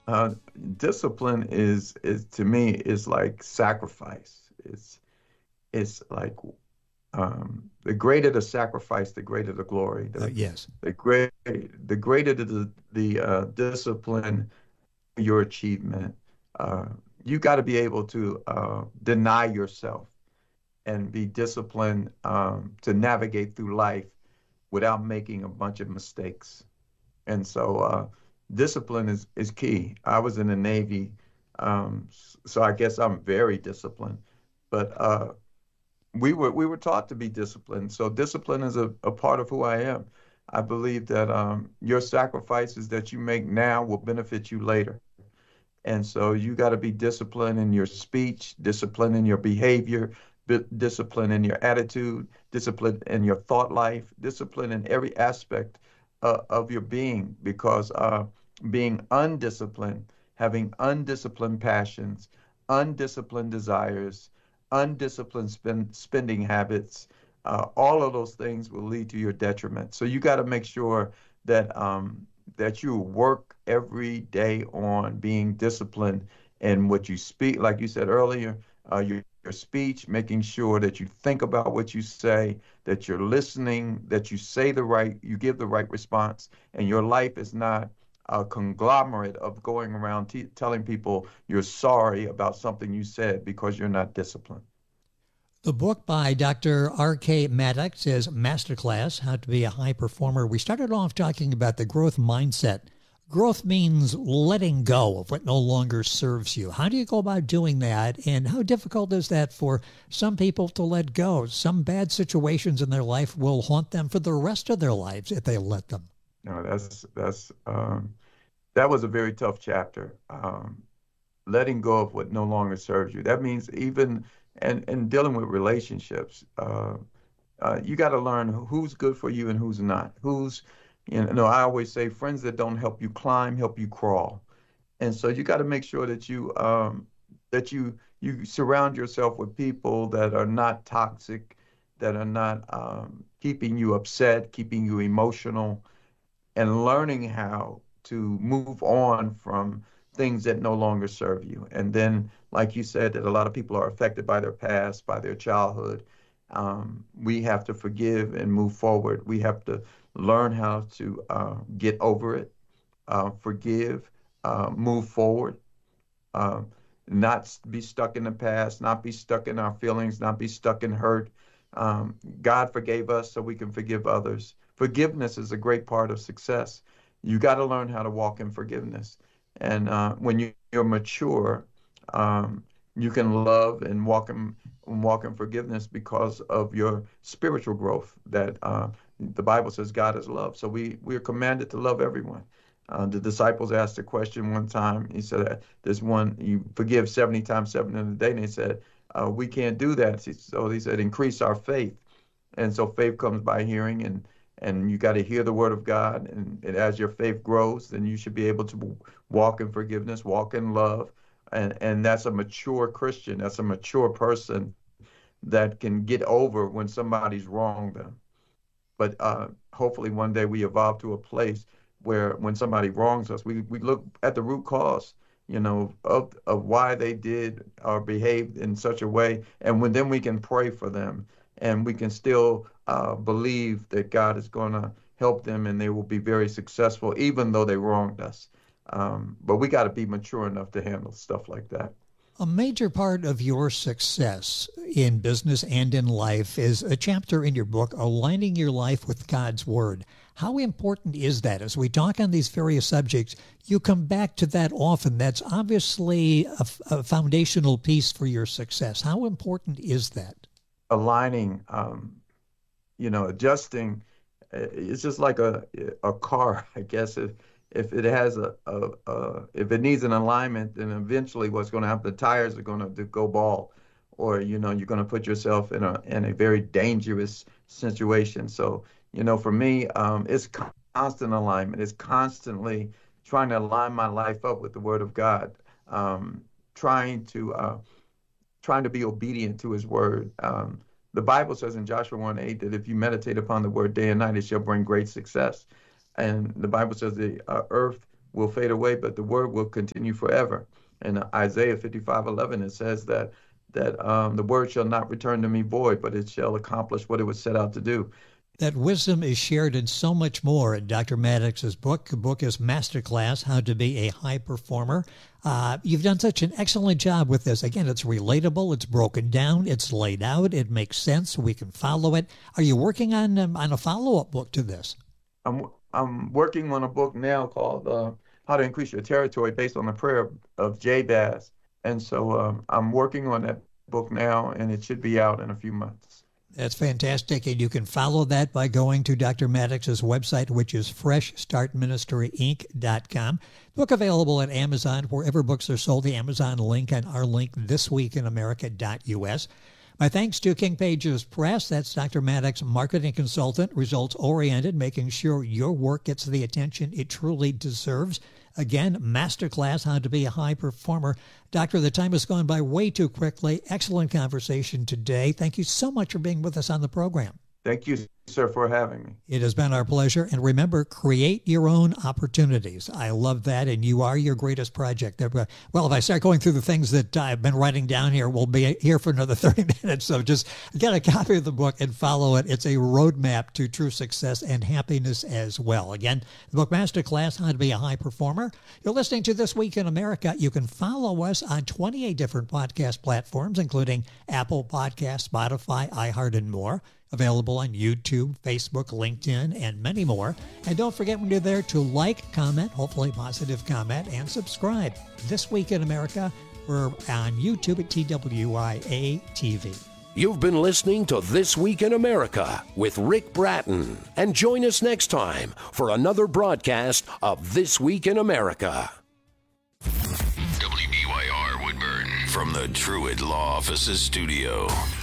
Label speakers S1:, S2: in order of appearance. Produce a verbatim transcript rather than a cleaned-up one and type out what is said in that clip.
S1: Uh, Discipline is is to me is like sacrifice. It's it's like um, the greater the sacrifice, the greater the glory.
S2: Uh,
S1: The
S2: yes.
S1: the great the greater the the uh, discipline, your achievement. Uh, you got to be able to uh, deny yourself and be disciplined um, to navigate through life without making a bunch of mistakes. And so uh, discipline is, is key. I was in the Navy, um, so I guess I'm very disciplined. But uh, we were we were taught to be disciplined. So discipline is a, a part of who I am. I believe that um, your sacrifices that you make now will benefit you later. And so you got to be disciplined in your speech, disciplined in your behavior, disciplined in your attitude, disciplined in your thought life, disciplined in every aspect uh, of your being, because uh, being undisciplined, having undisciplined passions, undisciplined desires, undisciplined spend, spending habits, uh, all of those things will lead to your detriment. So you got to make sure that um, that you work every day on being disciplined in what you speak, like you said earlier, uh, your, your speech, making sure that you think about what you say, that you're listening, that you say the right, you give the right response, and your life is not a conglomerate of going around t- telling people you're sorry about something you said because you're not disciplined.
S2: The book by Doctor R K. Maddox is Masterclass How to Be a High Performer. We started off talking about the growth mindset. Growth means letting go of what no longer serves you. How do you go about doing that? And how difficult is that for some people to let go? Some bad situations in their life will haunt them for the rest of their lives if they let them.
S1: No, that's that's um, that was a very tough chapter. Um, letting go of what no longer serves you. That means even and and dealing with relationships. Uh, uh, you got to learn who's good for you and who's not. Who's, you know, I always say friends that don't help you climb help you crawl. And so you got to make sure that you um, that you you surround yourself with people that are not toxic, that are not um, keeping you upset, keeping you emotional, and learning how to move on from things that no longer serve you. And then, like you said, that a lot of people are affected by their past, by their childhood. Um, we have to forgive and move forward. We have to learn how to uh, get over it, uh, forgive, uh, move forward, uh, not be stuck in the past, not be stuck in our feelings, not be stuck in hurt. Um, God forgave us so we can forgive others. Forgiveness is a great part of success. You got to learn how to walk in forgiveness. And uh, when you, you're mature, um, you can love and walk in, walk in forgiveness because of your spiritual growth. That uh, the Bible says God is love. So we, we are commanded to love everyone. Uh, the disciples asked a question one time. He said, "There's one you forgive seventy times seven in a day." And they said, uh, "We can't do that." So he said, "Increase our faith." And so faith comes by hearing, and and you got to hear the word of God. And, and as your faith grows, then you should be able to walk in forgiveness, walk in love, and and that's a mature Christian. That's a mature person that can get over when somebody's wronged them. But uh, hopefully one day we evolve to a place where when somebody wrongs us, we, we look at the root cause, you know, of, of why they did or behaved in such a way. And when then we can pray for them and we can still uh, believe that God is going to help them and they will be very successful, even though they wronged us. Um, but we got to be mature enough to handle stuff like that.
S2: A major part of your success in business and in life is a chapter in your book, Aligning Your Life with God's Word. How important is that? As we talk on these various subjects, you come back to that often. That's obviously a, a foundational piece for your success. How important is that?
S1: Aligning, um, you know, adjusting. uh, It's just like a a car, I guess. If if it has a, a, a if it needs an alignment, then eventually what's going to happen? The tires are going to go bald, or you know, you're going to put yourself in a in a very dangerous situation. So, you know, for me, um, it's constant alignment. It's constantly trying to align my life up with the Word of God. Um, trying to uh, trying to be obedient to his word. Um, the Bible says in Joshua one eight that if you meditate upon the word day and night, it shall bring great success. And the Bible says the uh, earth will fade away, but the word will continue forever. In Isaiah fifty-five eleven, it says that that um, the word shall not return to me void, but it shall accomplish what it was set out to do.
S2: That wisdom is shared in so much more in Doctor Maddox's book. The book is Masterclass, How to Be a High Performer. Uh, you've done such an excellent job with this. Again, it's relatable, it's broken down, it's laid out, it makes sense, we can follow it. Are you working on um, on a follow-up book to this?
S1: I'm I'm working on a book now called uh, How to Increase Your Territory, based on the prayer of Jabez. And so um, I'm working on that book now, and it should be out in a few months.
S2: That's fantastic, and you can follow that by going to Doctor Maddox's website, which is fresh start ministry inc dot com. Book available at Amazon, wherever books are sold, the Amazon link, and our link, this week in america dot u s. My thanks to King Pages Press. That's Doctor Maddox, marketing consultant, results-oriented, making sure your work gets the attention it truly deserves. Again, Masterclass, How to Be a High Performer. Doctor, the time has gone by way too quickly. Excellent conversation today. Thank you so much for being with us on the program.
S1: Thank you, sir, for having me.
S2: It has been our pleasure. And remember, create your own opportunities. I love that, and you are your greatest project. Well, if I start going through the things that I've been writing down here, we'll be here for another thirty minutes. So just get a copy of the book and follow it. It's a roadmap to true success and happiness as well. Again, the book Masterclass, How to Be a High Performer. You're listening to This Week in America. You can follow us on twenty-eight different podcast platforms, including Apple Podcasts, Spotify, iHeart, and more. Available on YouTube, Facebook, LinkedIn, and many more. And don't forget when you're there to like, comment, hopefully positive comment, and subscribe. This Week in America, we're on YouTube at T W I A T V.
S3: You've been listening to This Week in America with Rick Bratton. And join us next time for another broadcast of This Week in America.
S4: W B Y R Woodburn from the Truett Law Offices studio.